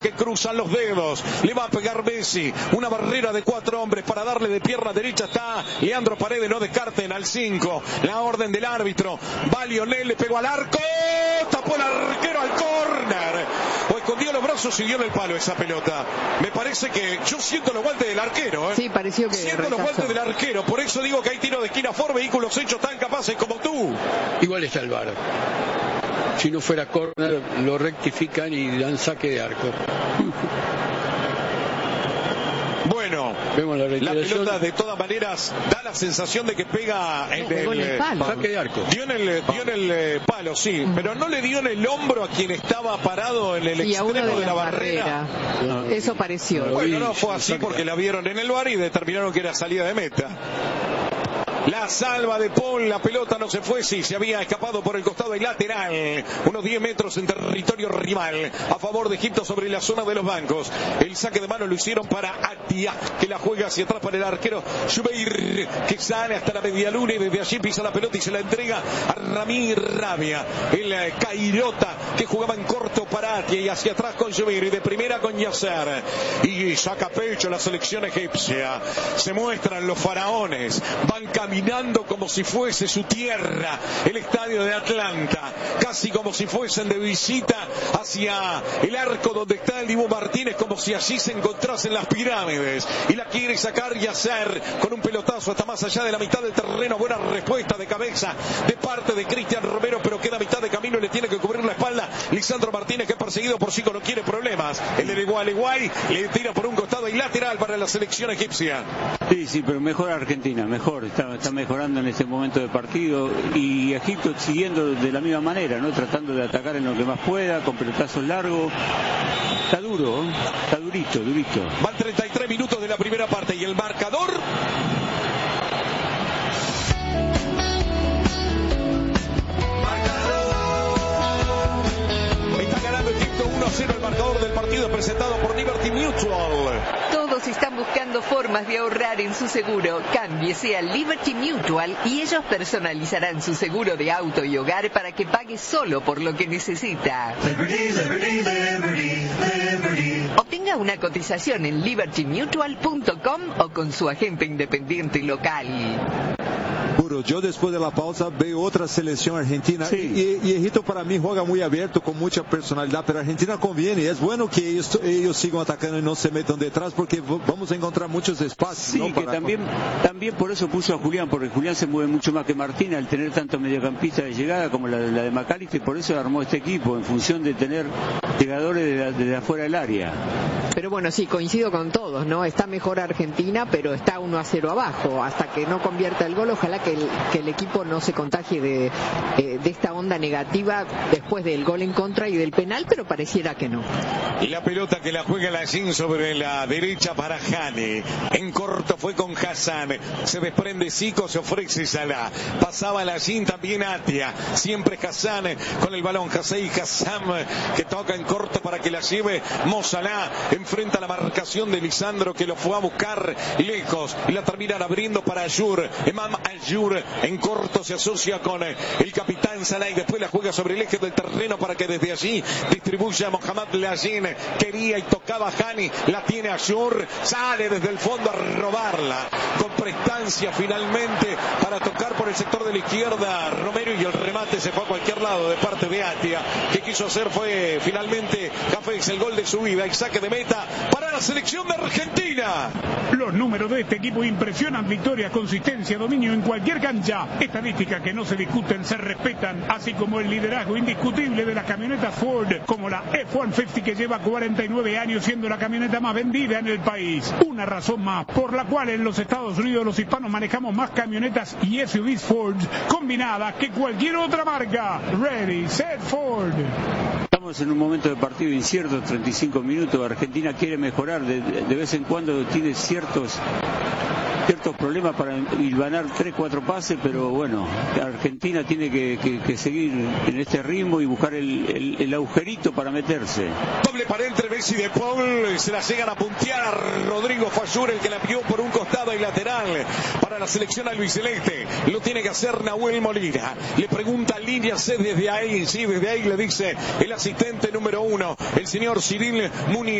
que cruzan los dedos, le va a pegar Messi, una barrera de 4 hombres para darle de pierna derecha, está Leandro Paredes, no descarten al 5, la orden del árbitro, va Lionel, le pegó al arco, tapó el arquero al córner, o escondió los brazos y dio en el palo esa pelota. Me parece que yo siento los guantes del arquero, Sí, pareció que siento rechazó. los guantes del arquero, por eso digo que hay tiro de esquina por vehículos hechos tan capaces como tú. Igual está el VAR. Si no fuera córner, lo rectifican y dan saque de arco. Bueno, vemos la pelota de todas maneras da la sensación de que pega en el palo. Saque de arco. Dio en el palo, sí, pero no le dio en el hombro a quien estaba parado en el extremo de la barrera. Eso pareció. Bueno, no fue así porque la vieron en el VAR y determinaron que era salida de meta. La salva de Paul, la pelota no se fue, sí, se había escapado por el costado del lateral, unos 10 metros en territorio rival, a favor de Egipto sobre la zona de los bancos. El saque de mano lo hicieron para Atia, que la juega hacia atrás para el arquero Jubeir, que sale hasta la media luna y desde allí pisa la pelota y se la entrega a Ramí Rabia, el Cairota, que jugaba en corto para Atia y hacia atrás con Jubeir y de primera con Yasser. Y saca pecho la selección egipcia. Se muestran los faraones, van caminando como si fuese su tierra, el estadio de Atlanta, casi como si fuesen de visita hacia el arco donde está el Dibu Martínez, como si allí se encontrasen las pirámides, y la quiere sacar Yasser con un pelotazo hasta más allá de la mitad del terreno. Buena respuesta de cabeza de parte de Cristian Romero, pero queda a mitad de camino y le tiene que cubrir la espalda Lisandro Martínez, que perseguido por Zico no quiere problemas. El de Gualeguay le tira por un costado y lateral para la selección egipcia. Sí, pero mejor Argentina, mejor, está mejorando en este momento de partido, y Egipto siguiendo de la misma manera, ¿no? Tratando de atacar en lo que más pueda, con pelotazos largos. Está duro, está durito. Van 33 minutos de la primera parte y el marcador... Está ganando Egipto 1-0 el marcador del partido, presentado por Liberty Mutual. Todos están buscando formas de ahorrar en su seguro. Cámbiese a Liberty Mutual y ellos personalizarán su seguro de auto y hogar para que pague solo por lo que necesita. Obtenga una cotización en libertymutual.com o con su agente independiente local. Puro, yo después de la pausa veo otra selección argentina, sí. y Egipto para mí juega muy abierto, con mucha personalidad, pero Argentina conviene, es bueno que ellos sigan atacando y no se metan detrás, porque vamos a encontrar muchos espacios. Sí, ¿no? que también por eso puso a Julián, porque Julián se mueve mucho más que Martín al tener tanto mediocampista de llegada como la de McAllister, y por eso armó este equipo, en función de tener llegadores de afuera del área. Pero bueno, sí, coincido con todos, ¿no? Está mejor Argentina, pero está 1-0 abajo. Hasta que no convierta el gol, ojalá que el equipo no se contagie de esta onda negativa después del gol en contra y del penal, pero pareciera que no. Y la pelota que la juega Lajin sobre la derecha para Hani. En corto fue con Hassan. Se desprende Zico, se ofrece Salah. Pasaba Lajin, también Atia. Siempre Hassan con el balón. Hassan que toca en corto para que la lleve Mo Salah. Enfrenta la marcación de Lisandro, que lo fue a buscar lejos y la terminan abriendo para Ayur. Emam Ayur en corto se asocia con el capitán Salah y después la juega sobre el eje del terreno para que desde allí distribuya a Mohamed Lajin. Quería y tocaba Hani, la tiene Ayur, sale desde el fondo a robarla con prestancia finalmente para tocar por el sector de la izquierda Romero, y el remate se fue a cualquier lado de parte de Atia. Que quiso hacer fue finalmente Cafés, el gol de su vida, y saque de meta para la selección de Argentina. Los números de este equipo impresionan: victoria, consistencia, dominio en cualquier cancha. Estadísticas que no se discuten, se respetan, así como el liderazgo indiscutible de las camionetas Ford, como la F-150, que lleva 49 años siendo la camioneta más vendida en el país. Una razón más por la cual en los Estados Unidos los hispanos manejamos más camionetas y SUVs Ford combinadas que cualquier otra marca. Ready, set, Ford. Estamos en un momento de partido incierto, 35 minutos. Argentina quiere mejorar, de vez en cuando tiene ciertos ciertos problemas para hilvanar 3-4 pases, pero bueno, Argentina tiene que seguir en este ritmo y buscar el agujerito para meterse. Doble para entre Messi de Paul, se la llegan a puntear. Rodrigo Fayur, el que la envió por un costado y lateral para la selección albiceleste. Lo tiene que hacer Nahuel Molina. Le pregunta línea C desde ahí, sí, desde ahí le dice el asistente número 1, el señor Cyril Muniz.